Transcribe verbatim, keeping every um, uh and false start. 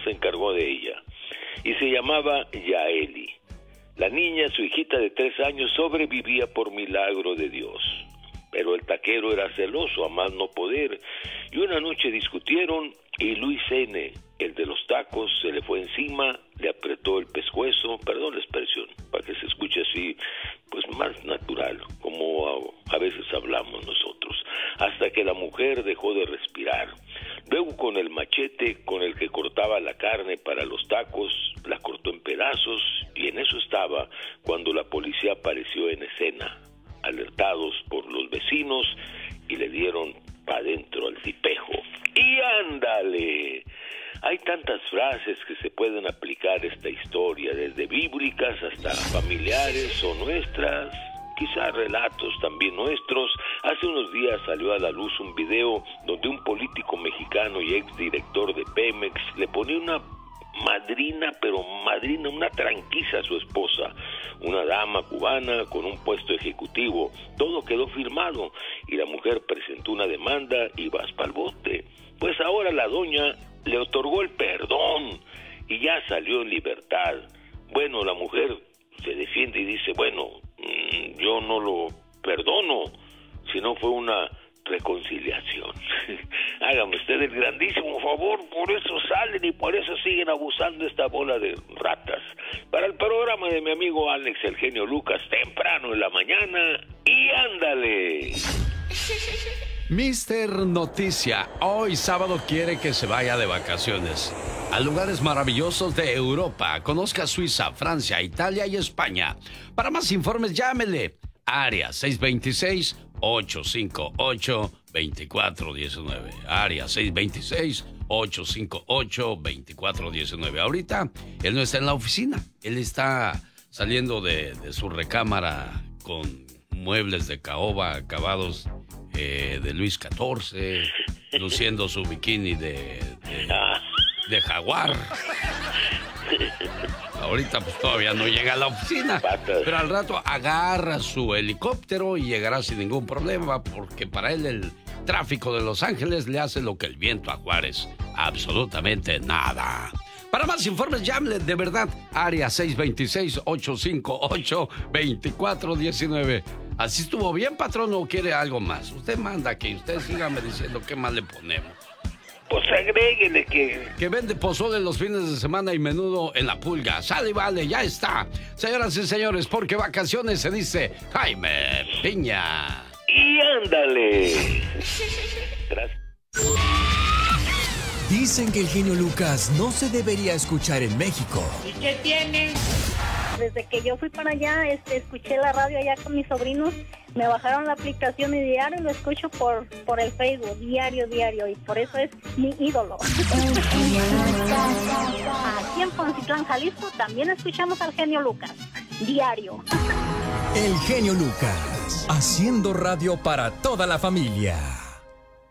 se encargó de ella. Y se llamaba Yaeli. La niña, su hijita de tres años, sobrevivía por milagro de Dios. Pero el taquero era celoso, a más no poder. Y una noche discutieron y Luis N., el de los tacos, se le fue encima, le apretó el pescuezo, perdón la expresión, para que se escuche así, pues más natural, como a, a veces hablamos nosotros, hasta que la mujer dejó de respirar. Luego con el machete con el que cortaba la carne para los tacos, la cortó en pedazos, y en eso estaba cuando la policía apareció en escena, alertados por los vecinos, y le dieron pa' dentro al tipejo. ¡Y ándale! Hay tantas frases que se pueden aplicar a esta historia, desde bíblicas hasta familiares o nuestras, quizás relatos también nuestros. Hace unos días salió a la luz un video donde un político mexicano y exdirector de Pemex le ponía una madrina, pero madrina, una tranquiza a su esposa, una dama cubana con un puesto ejecutivo. Todo quedó firmado y la mujer presentó una demanda y vas pa'l bote. Pues ahora la doña le otorgó el perdón y ya salió en libertad. Bueno, la mujer se defiende y dice, bueno, mmm, yo no lo perdono, sino fue una reconciliación. Hágame usted el grandísimo favor, por eso salen y por eso siguen abusando esta bola de ratas. Para el programa de mi amigo Alex, el genio Lucas, temprano en la mañana, y ándale. mister Noticia, hoy sábado quiere que se vaya de vacaciones a lugares maravillosos de Europa. Conozca Suiza, Francia, Italia y España. Para más informes, llámele. Área seis dos seis, ocho cinco ocho, dos cuatro uno nueve. Área seis dos seis, ocho cinco ocho, dos cuatro uno nueve. Ahorita él no está en la oficina. Él está saliendo de, de su recámara con muebles de caoba acabados eh, de Luis catorce, luciendo su bikini de, de, de jaguar. Ahorita pues todavía no llega a la oficina, pero al rato agarra su helicóptero y llegará sin ningún problema, porque para él el tráfico de Los Ángeles le hace lo que el viento a Juárez, absolutamente nada. Para más informes, llámele de verdad, área seis dos seis, ocho cinco ocho, dos cuatro uno nueve. ¿Así estuvo bien, patrón, o quiere algo más? Usted manda que usted sígame diciendo qué más le ponemos. Pues agréguele que... Que vende pozole los fines de semana y menudo en La Pulga. Sale y vale, ya está. Señoras y señores, porque vacaciones se dice Jaime Piña. Y ándale. Gracias. Dicen que el genio Lucas no se debería escuchar en México. ¿Y qué tiene? Desde que yo fui para allá, este, escuché la radio allá con mis sobrinos, me bajaron la aplicación y diario lo escucho por, por el Facebook, diario, diario, y por eso es mi ídolo. Aquí en Poncitlán, Jalisco, también escuchamos al genio Lucas, diario. El genio Lucas, haciendo radio para toda la familia.